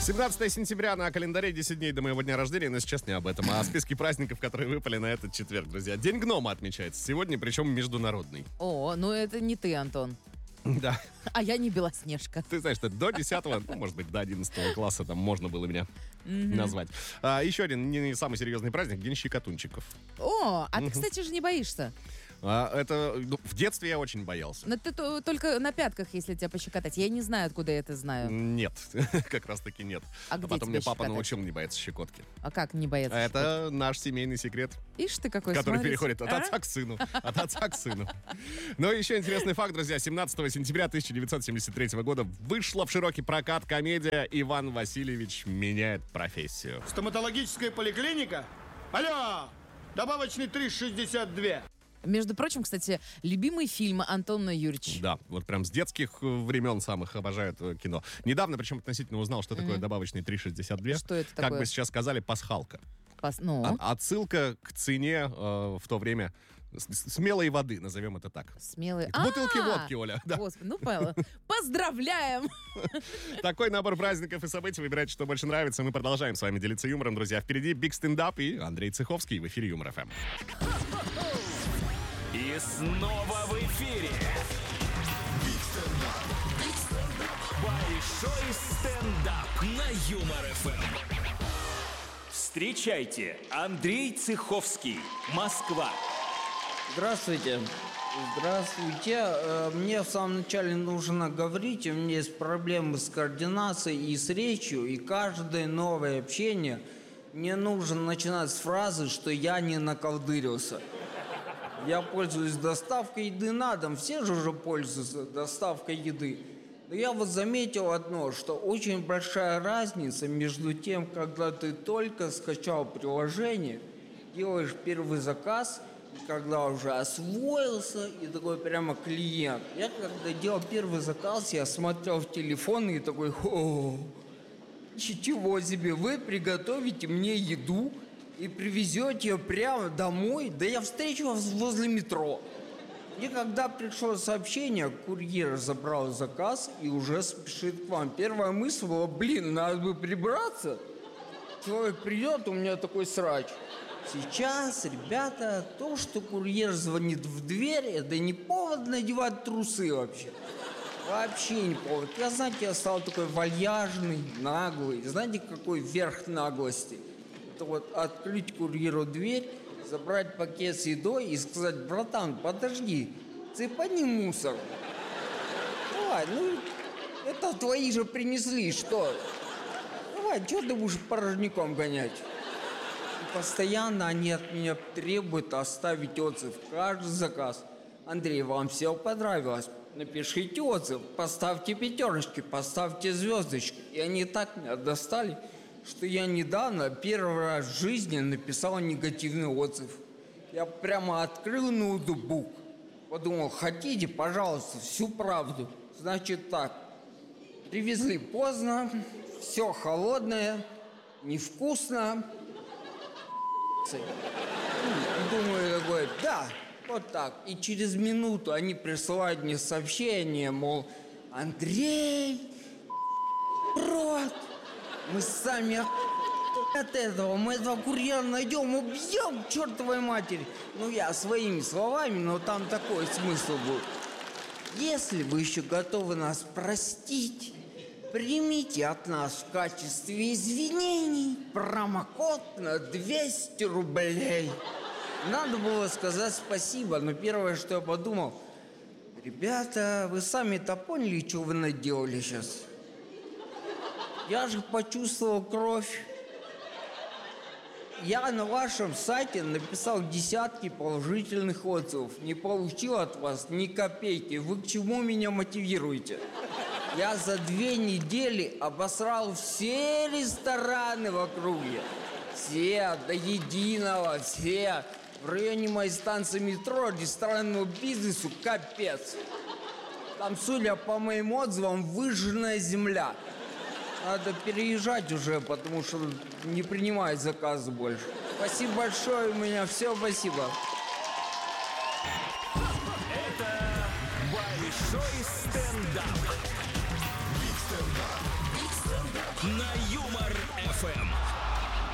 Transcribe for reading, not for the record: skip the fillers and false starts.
17 сентября на календаре, 10 дней до моего дня рождения, но сейчас не об этом, а о списке праздников, которые выпали на этот четверг, друзья. День гнома отмечается сегодня, причем международный. О, ну это не ты, Антон. Да. А я не Белоснежка. Ты знаешь, что до 10-го, ну, может быть, до 11 класса там можно было меня назвать. Еще один не самый серьезный праздник — День щекотунчиков. О, а ты, кстати же, не боишься. В детстве я очень боялся. Но ты только на пятках, если тебя пощекотать. Я не знаю, откуда я это знаю. Нет, как раз таки нет. А где потом тебя мне папа щекотать? научил не бояться щекотки. А как не бояться? Это наш семейный секрет, Ишь ты какой, который смотрите. переходит от отца к сыну. От отца к сыну. Ну и еще интересный факт, друзья. 17 сентября 1973 года вышла в широкий прокат комедия «Иван Васильевич меняет профессию». Стоматологическая поликлиника? Алло! Добавочный 3,62. Между прочим, кстати, любимый фильм Антона Юрьевича. Да, вот прям с детских времен самых обожают кино. Недавно, причем относительно узнал, что такое добавочный 3,62. Что это Как такое? бы сейчас сказали, пасхалка. Ну, Отсылка к цене в то время смелой воды, назовем это так. смелый. К бутылке водки, Оля. Да. Господи, ну, Павел, поздравляем! Такой набор праздников и событий. Выбирайте, что больше нравится. Мы продолжаем с вами делиться юмором, друзья. Впереди Big Stand Up и Андрей Цеховский в эфире Юмор ФМ. И снова в эфире большой стендап на Юмор ФМ. Встречайте, Андрей Цеховский, Москва. Здравствуйте. Здравствуйте. Мне в самом начале нужно говорить, у меня есть проблемы с координацией и с речью, и каждое новое общение мне нужно начинать с фразы, что я не наколдырился. Я пользуюсь доставкой еды на дом, все же уже пользуются доставкой еды. Но я вот заметил одно, что очень большая разница между тем, когда ты только скачал приложение, делаешь первый заказ, и когда уже освоился, и такой прямо клиент. Я когда делал первый заказ, я смотрел в телефон и такой: о, чего себе, вы приготовите мне еду и привезете ее прямо домой? Да я встречу вас возле метро. И когда пришло сообщение, курьер забрал заказ и уже спешит к вам. Первая мысль была: блин, надо бы прибраться. Человек придет, у меня такой срач. Сейчас, ребята, то, что курьер звонит в дверь, это не повод надевать трусы вообще. Вообще не повод. Я, знаете, я стал такой вальяжный, наглый. Знаете, какой верх наглости? Это вот открыть курьеру дверь, забрать пакет с едой и сказать: братан, подожди, цепани мусор. Давай, ну, это твои же принесли, что? Давай, что ты будешь порожняком гонять? И постоянно они от меня требуют оставить отзыв. Каждый заказ: Андрей, вам все понравилось? Напишите отзыв, поставьте пятерочки, поставьте звездочки. И они так меня достали, что я недавно первый раз в жизни написал негативный отзыв. Я прямо открыл ноутбук, подумал: хотите, пожалуйста, всю правду. Значит так, привезли поздно, все холодное, невкусно. И думаю такой: да, вот так. И через минуту они присылают мне сообщение, мол: Андрей, рот, мы сами от этого, мы этого курьера найдем, убьем к чертовой матери. Ну, я своими словами, но там такой смысл был. Если вы еще готовы нас простить, примите от нас в качестве извинений промокод на 200 рублей. Надо было сказать спасибо, но первое, что я подумал: ребята, вы сами-то поняли, что вы наделали сейчас? Я же почувствовал кровь. Я на вашем сайте написал десятки положительных отзывов. Не получил от вас ни копейки. Вы к чему меня мотивируете? Я за 2 недели обосрал все рестораны в округе. Все, до единого, все. В районе моей станции метро ресторанному бизнесу капец. Там, судя по моим отзывам, выжженная земля. Надо переезжать уже, потому что не принимают заказы больше. Спасибо большое, у меня все, спасибо. Это большой стендап. Big Stand Up. на Юмор